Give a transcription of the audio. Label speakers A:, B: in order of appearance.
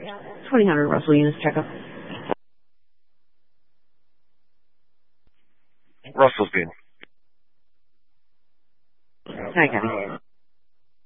A: 2000 Russell units checkup.
B: Russell's good.
A: Hi, Kevin.